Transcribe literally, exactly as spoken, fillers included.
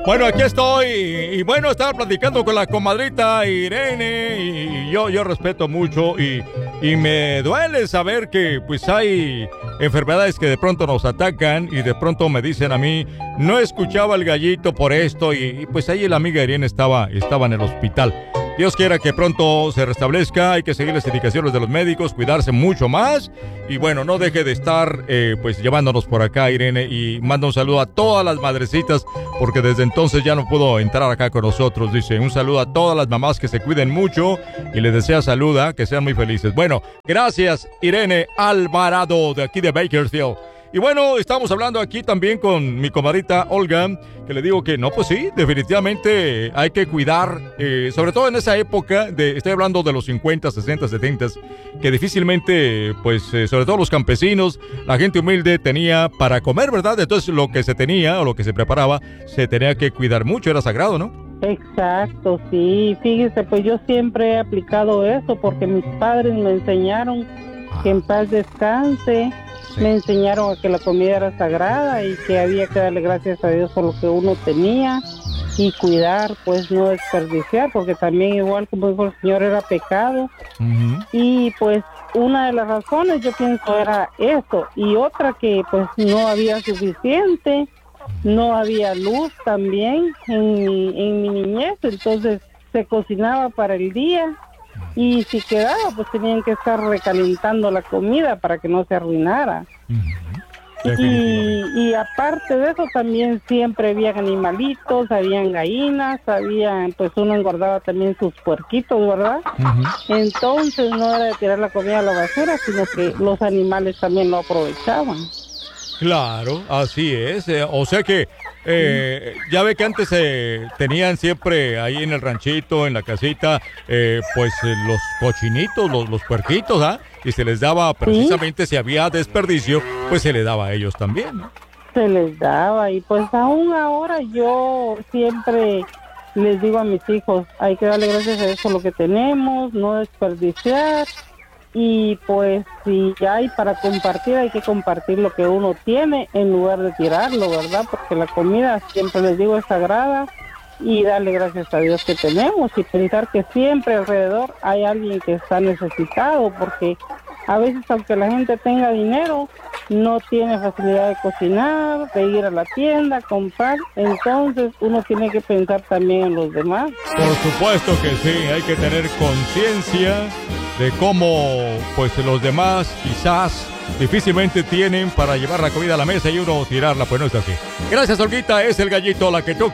Bueno, aquí estoy. Y bueno, estaba platicando con la comadrita Irene. Y yo, yo respeto mucho. Y, y me duele saber que pues hay enfermedades que de pronto nos atacan. Y de pronto me dicen a mí, no escuchaba el gallito por esto. Y, y pues ahí la amiga Irene estaba, estaba en el hospital. Dios quiera que pronto se restablezca. Hay que seguir las indicaciones de los médicos, cuidarse mucho más. Y bueno, no deje de estar eh, pues llevándonos por acá, Irene. Y manda un saludo a todas las madrecitas, porque desde entonces ya no pudo entrar acá con nosotros. Dice, un saludo a todas las mamás que se cuiden mucho y les desea salud, ¿eh? Que sean muy felices. Bueno, gracias, Irene Alvarado, de aquí de Bakersfield. Y bueno, estamos hablando aquí también con mi comadrita Olga, que le digo que no, pues sí, definitivamente hay que cuidar, eh, sobre todo en esa época, de, estoy hablando de los cincuenta, sesenta, setenta, que difícilmente, pues, eh, sobre todo los campesinos, la gente humilde tenía para comer, ¿verdad? Entonces lo que se tenía o lo que se preparaba, se tenía que cuidar mucho, era sagrado, ¿no? Exacto, sí, fíjese, pues yo siempre he aplicado eso porque mis padres me enseñaron ah. que en paz descanse. Sí. Me enseñaron a que la comida era sagrada y que había que darle gracias a Dios por lo que uno tenía y cuidar, pues no desperdiciar, porque también igual como dijo el Señor era pecado. Uh-huh. Y pues una de las razones yo pienso era eso, y otra que pues no había suficiente, no había luz también en mi, en mi niñez, entonces se cocinaba para el día. Y si quedaba, pues tenían que estar recalentando la comida para que no se arruinara. Uh-huh. Y, y aparte de eso, también siempre habían animalitos, habían gallinas, habían, pues uno engordaba también sus puerquitos, ¿verdad? Uh-huh. Entonces no era de tirar la comida a la basura, sino que los animales también lo aprovechaban. Claro, así es. Eh, o sea que eh, ya ve que antes eh, tenían siempre ahí en el ranchito, en la casita, eh, pues eh, los cochinitos, los, los puerquitos, ¿ah? Y se les daba precisamente, ¿sí? Si había desperdicio, pues se les daba a ellos también, ¿no? Se les daba, y pues aún ahora yo siempre les digo a mis hijos, hay que darle gracias a eso lo que tenemos, no desperdiciar. Y pues si hay para compartir, hay que compartir lo que uno tiene en lugar de tirarlo, ¿verdad? Porque la comida, siempre les digo, es sagrada, y darle gracias a Dios que tenemos y pensar que siempre alrededor hay alguien que está necesitado, porque a veces aunque la gente tenga dinero, no tiene facilidad de cocinar, de ir a la tienda, comprar, entonces uno tiene que pensar también en los demás. Por supuesto que sí, hay que tener conciencia de cómo pues los demás quizás difícilmente tienen para llevar la comida a la mesa y uno tirarla, pues no es así. Gracias, Olguita, es el gallito, la que tú